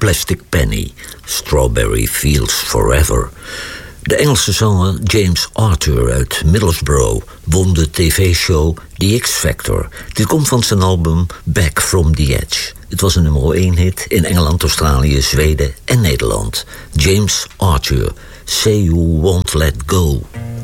Plastic Penny, Strawberry Fields Forever. De Engelse zanger James Arthur uit Middlesbrough won de tv-show The X Factor. Dit komt van zijn album Back from the Edge. Het was een nummer 1 hit in Engeland, Australië, Zweden en Nederland. James Arthur, Say You Won't Let Go.